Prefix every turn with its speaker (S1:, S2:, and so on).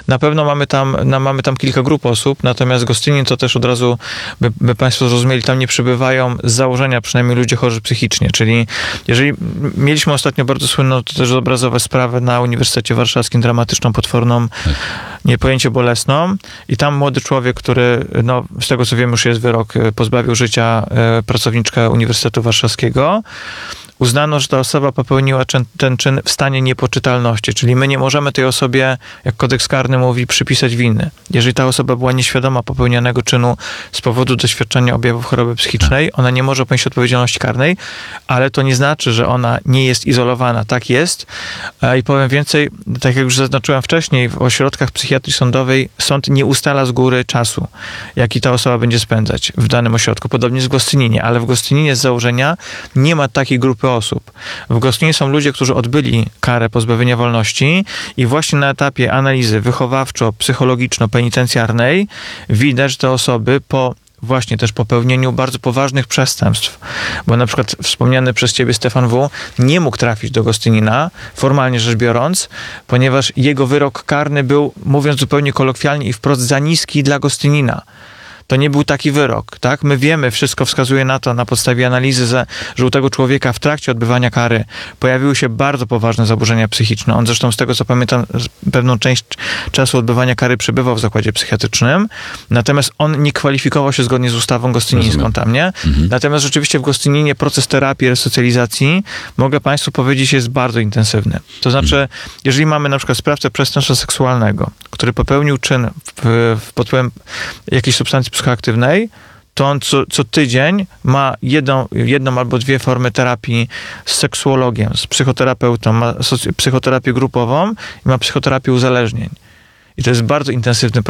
S1: Na pewno mamy tam kilka grup osób, natomiast Gostynin to też od razu, by Państwo zrozumieli, tam nie przybywają z założenia przynajmniej ludzie chorzy psychicznie, czyli jeżeli mieliśmy ostatnio bardzo słynną to też obrazowe sprawę na Uniwersytecie Warszawskim, dramatyczną, potworną, niepojęcie bolesną i tam młody człowiek, który, no z tego co wiem już jest wyrok, pozbawił życia pracowniczkę Uniwersytetu Warszawskiego, uznano, że ta osoba popełniła ten czyn w stanie niepoczytalności, czyli my nie możemy tej osobie, jak kodeks karny mówi, przypisać winy. Jeżeli ta osoba była nieświadoma popełnionego czynu z powodu doświadczenia objawów choroby psychicznej, ona nie może ponieść odpowiedzialności karnej, ale to nie znaczy, że ona nie jest izolowana. Tak jest. I powiem więcej, tak jak już zaznaczyłem wcześniej, w ośrodkach psychiatrii sądowej sąd nie ustala z góry czasu, jaki ta osoba będzie spędzać w danym ośrodku. Podobnie jest w Gostyninie, ale w Gostyninie z założenia nie ma takiej grupy osób. W Gostyninie są ludzie, którzy odbyli karę pozbawienia wolności i właśnie na etapie analizy wychowawczo-psychologiczno-penitencjarnej widać, że te osoby po właśnie też popełnieniu bardzo poważnych przestępstw, bo na przykład wspomniany przez ciebie Stefan W. nie mógł trafić do Gostynina, formalnie rzecz biorąc, ponieważ jego wyrok karny był, mówiąc zupełnie kolokwialnie i wprost, za niski dla Gostynina. To nie był taki wyrok, tak? My wiemy, wszystko wskazuje na to, na podstawie analizy, że u tego człowieka w trakcie odbywania kary pojawiły się bardzo poważne zaburzenia psychiczne. On zresztą, z tego co pamiętam, pewną część czasu odbywania kary przebywał w zakładzie psychiatrycznym, natomiast on nie kwalifikował się zgodnie z ustawą gostynińską tam, nie? Natomiast rzeczywiście w Gostyninie proces terapii, resocjalizacji, mogę Państwu powiedzieć, jest bardzo intensywny. To znaczy, jeżeli mamy na przykład sprawcę przestępstwa seksualnego, który popełnił czyn pod wpływem jakiejś substancji psychoaktywnej, to on co tydzień ma jedną albo dwie formy terapii z seksuologiem, z psychoterapeutą, ma psychoterapię grupową i ma psychoterapię uzależnień. I to jest bardzo intensywny proces.